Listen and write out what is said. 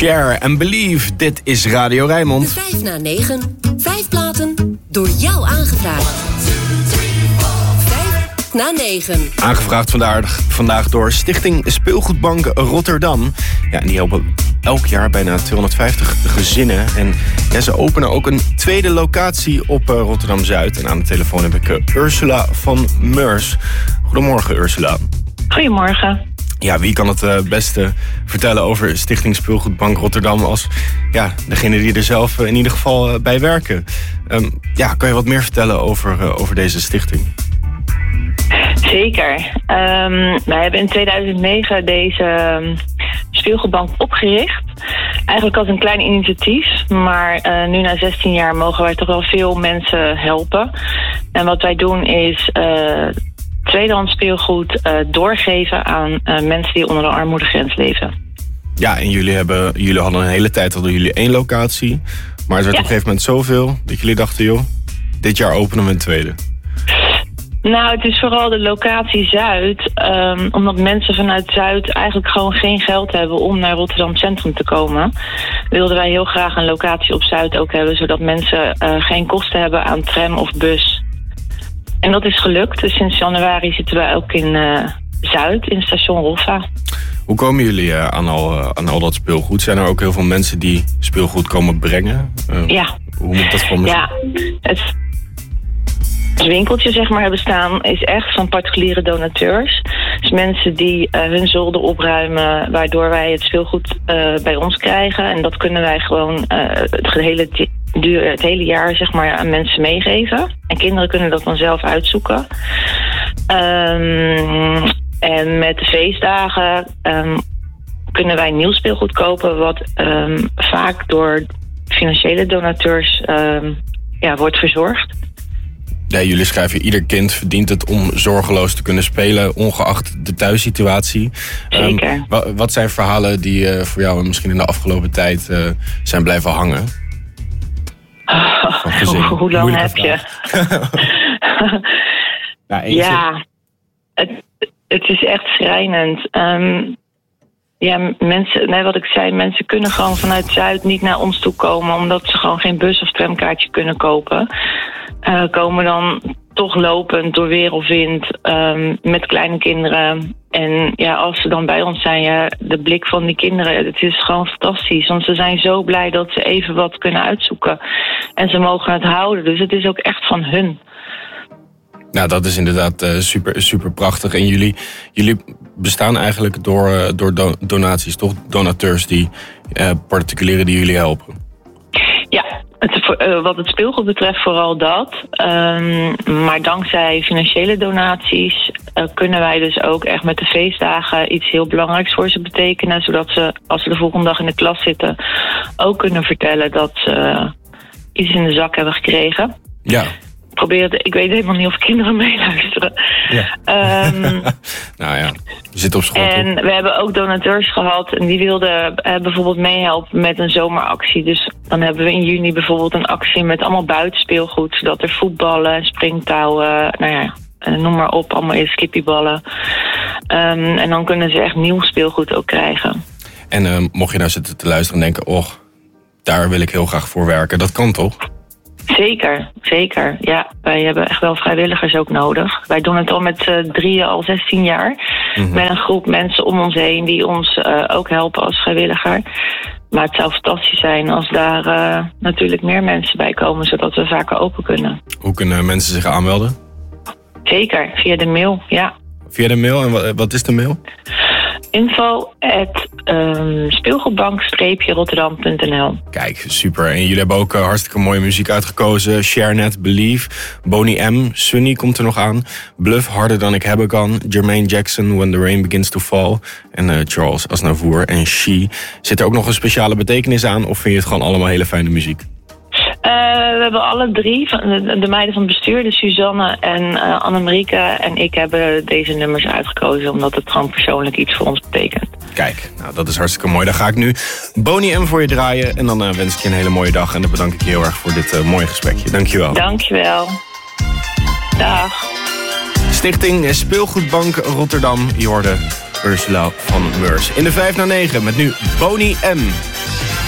Share and Believe. Dit is Radio Rijnmond. 5 na 9. 5 platen door jou aangevraagd. 5 na 9. Aangevraagd vandaag door Stichting Speelgoedbank Rotterdam. Ja, en die helpen elk jaar bijna 250 gezinnen. En ja, ze openen ook een tweede locatie op Rotterdam-Zuid. En aan de telefoon heb ik Ursula van Meurs. Goedemorgen, Ursula. Goedemorgen. Ja, wie kan het beste vertellen over Stichting Speelgoedbank Rotterdam als degene die er zelf in ieder geval bij werken? Kan je wat meer vertellen over deze stichting? Zeker. Wij hebben in 2009 deze speelgoedbank opgericht. Eigenlijk als een klein initiatief, maar nu na 16 jaar mogen wij toch wel veel mensen helpen. En wat wij doen is tweedehands speelgoed doorgeven aan mensen die onder de armoedegrens leven. Ja, en jullie hadden een hele tijd één locatie. Maar het werd op een gegeven moment zoveel dat jullie dachten, joh, dit jaar openen we een tweede. Nou, het is vooral de locatie Zuid. Omdat mensen vanuit Zuid eigenlijk gewoon geen geld hebben om naar Rotterdam Centrum te komen. Wilden wij heel graag een locatie op Zuid ook hebben, zodat mensen geen kosten hebben aan tram of bus. En dat is gelukt. Dus sinds januari zitten wij ook in Zuid, in station Roffa. Hoe komen jullie aan al dat speelgoed? Zijn er ook heel veel mensen die speelgoed komen brengen? Ja. Hoe moet dat voor me? Ja, het winkeltje hebben staan is echt van particuliere donateurs. Dus mensen die hun zolder opruimen, waardoor wij het speelgoed bij ons krijgen. En dat kunnen wij gewoon het hele jaar aan mensen meegeven. En kinderen kunnen dat dan zelf uitzoeken. En met de feestdagen kunnen wij nieuw speelgoed kopen, wat vaak door financiële donateurs wordt verzorgd. Ja, jullie schrijven, ieder kind verdient het om zorgeloos te kunnen spelen, ongeacht de thuissituatie. Zeker. Wat zijn verhalen die voor jou misschien in de afgelopen tijd zijn blijven hangen? Hoe lang heb je? Het is echt schrijnend. Wat ik zei, mensen kunnen gewoon vanuit Zuid niet naar ons toe komen, omdat ze gewoon geen bus- of tramkaartje kunnen kopen. Komen dan toch lopend door weer of wind met kleine kinderen. En ja, als ze dan bij ons zijn, de blik van die kinderen, het is gewoon fantastisch. Want ze zijn zo blij dat ze even wat kunnen uitzoeken. En ze mogen het houden, dus het is ook echt van hun. Nou, dat is inderdaad super, super prachtig. En jullie bestaan eigenlijk door donaties, toch? Donateurs, particulieren die jullie helpen. Ja, wat het speelgoed betreft vooral dat. Maar dankzij financiële donaties kunnen wij dus ook echt met de feestdagen iets heel belangrijks voor ze betekenen. Zodat ze, als ze de volgende dag in de klas zitten, ook kunnen vertellen dat ze iets in de zak hebben gekregen. Ja. Ik weet helemaal niet of kinderen meeluisteren. Ja. Nou ja, je zit op school. En we hebben ook donateurs gehad en die wilden bijvoorbeeld meehelpen met een zomeractie. Dus dan hebben we in juni bijvoorbeeld een actie met allemaal buitenspeelgoed. Zodat er voetballen, springtouwen, noem maar op, allemaal eerst skippieballen. En dan kunnen ze echt nieuw speelgoed ook krijgen. En mocht je nou zitten te luisteren en denken, daar wil ik heel graag voor werken, dat kan toch? Zeker. Ja, wij hebben echt wel vrijwilligers ook nodig. Wij doen het al met 3 al 16 jaar. Mm-hmm. Met een groep mensen om ons heen die ons ook helpen als vrijwilliger. Maar het zou fantastisch zijn als daar natuurlijk meer mensen bij komen, zodat we vaker open kunnen. Hoe kunnen mensen zich aanmelden? Zeker, via de mail, ja. Via de mail? En wat is de mail? info@speelgoedbank-rotterdam.nl. Kijk, super. En jullie hebben ook hartstikke mooie muziek uitgekozen. Sharenet, Believe, Boney M, Sunny komt er nog aan. Bluff, Harder Dan Ik Hebben Kan. Jermaine Jackson, When the Rain Begins to Fall. En Charles Aznavour en She. Zit er ook nog een speciale betekenis aan? Of vind je het gewoon allemaal hele fijne muziek? We hebben alle 3, de meiden van het bestuur, de Suzanne en Annemarieke en ik hebben deze nummers uitgekozen omdat het gewoon persoonlijk iets voor ons betekent. Kijk, nou dat is hartstikke mooi. Dan ga ik nu Boney M voor je draaien en dan wens ik je een hele mooie dag en dan bedank ik je heel erg voor dit mooie gesprekje. Dankjewel. Dankjewel. Dag. Stichting Speelgoedbank Rotterdam. Je hoorde Ursula van Meurs. In de 5 na 9 met nu Boney M.